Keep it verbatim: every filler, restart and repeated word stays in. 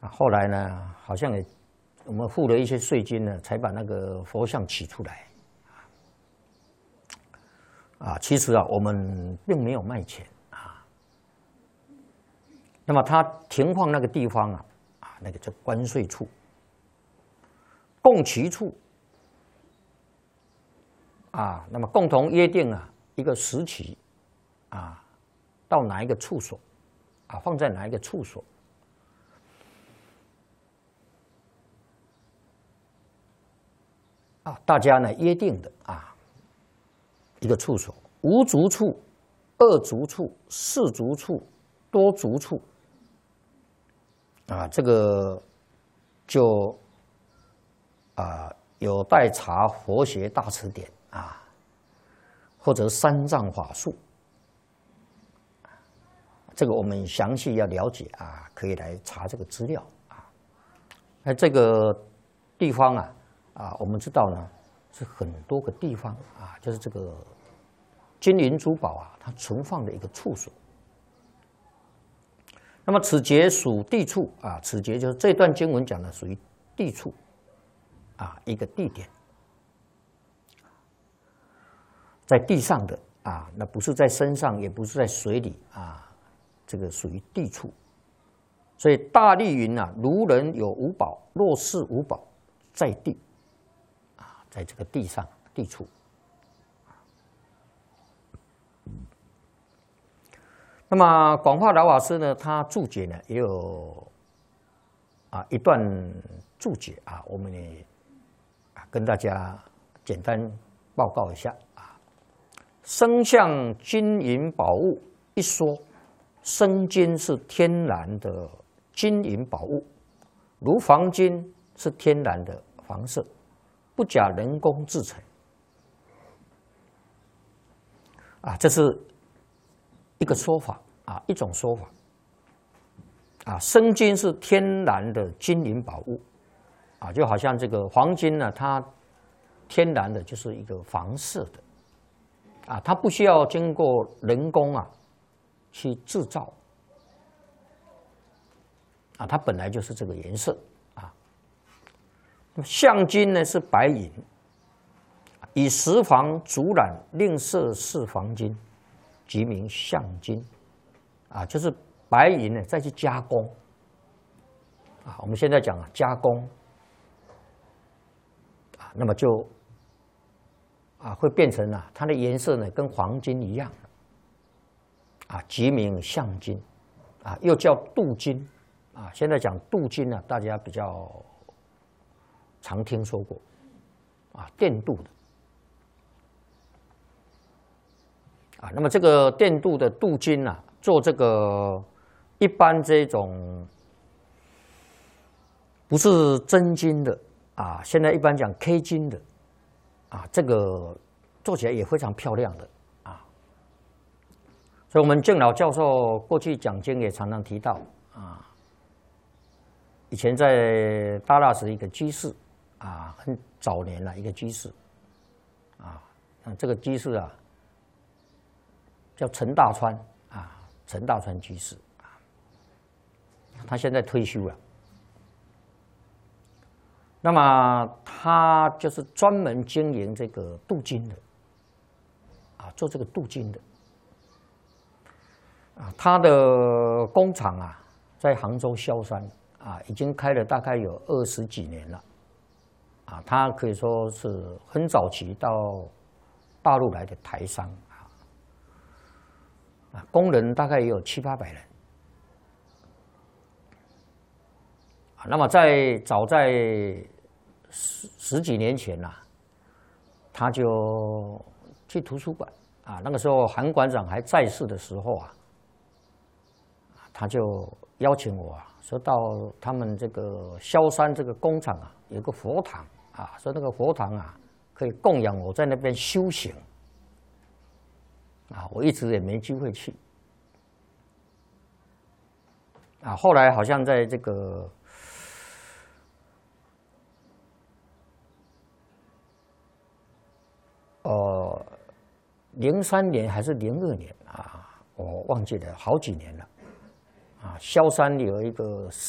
啊，后来呢，好像也我们付了一些税金呢，才把那个佛像取出来。啊，其实啊，我们并没有卖钱啊。那么他停放那个地方啊，啊，那个叫关税处、共齐处啊，那么共同约定啊，一个时期啊，到哪一个处所啊，放在哪一个处所。啊，大家呢约定的啊，一个处所，无足处、二足处、四足处、多足处，啊，这个就啊有待查佛学大辞典啊，或者三藏法术，这个我们详细要了解啊，可以来查这个资料啊。那这个地方啊。啊，我们知道呢，是很多个地方啊，就是这个金银珠宝啊，它存放的一个处所。那么此节属地处啊，此节就是这段经文讲的属于地处啊，一个地点，在地上的啊，那不是在身上，也不是在水里啊，这个属于地处。所以大利云啊，如人有五宝，若是五宝，在地。在这个地上地处，那么广化老法师呢，他注解呢也有啊一段注解啊，我们也啊跟大家简单报告一下啊。生相金银宝物一说，生金是天然的金银宝物，如黄金是天然的黄色。不假人工制成，啊，这是一个说法啊，一种说法啊。生金是天然的金银宝物啊，就好像这个黄金呢，它天然的就是一个黄色的啊，它不需要经过人工啊去制造啊，它本来就是这个颜色。相金呢是白银，以石黄煮染，另色是黄金，即名相金。啊，就是白银呢再去加工。啊，我们现在讲啊加工，啊，那么就啊会变成啊它的颜色呢跟黄金一样，啊，即名相金，啊，又叫镀金。啊，现在讲镀金呢，大家比较常听说过，啊，电镀的，啊，那么这个电镀的镀金啊，做这个一般这种不是真金的啊，现在一般讲 K 金的，啊，这个做起来也非常漂亮的啊，所以我们敬老教授过去讲经也常常提到啊，以前在大腊时一个居士。啊，很早年了一个居士，啊，那这个居士啊，叫陈大川啊，陈大川居士啊，他现在退休了。那么他就是专门经营这个镀金的，啊，做这个镀金的，啊，他的工厂啊，在杭州萧山啊，已经开了大概有二十几年了。啊，他可以说是很早期到大陆来的台商啊，啊，工人大概也有七八百人啊。那么在早在十十几年前呐、啊，他就去图书馆啊，那个时候韩馆长还在世的时候啊，他就邀请我啊，说到他们这个萧山这个工厂啊，有个佛堂。啊，说那个佛堂啊，可以供养我在那边修行。啊，我一直也没机会去。啊，后来好像在这个呃零三年还是零二年啊，我忘记了，好几年了。啊，萧山有一个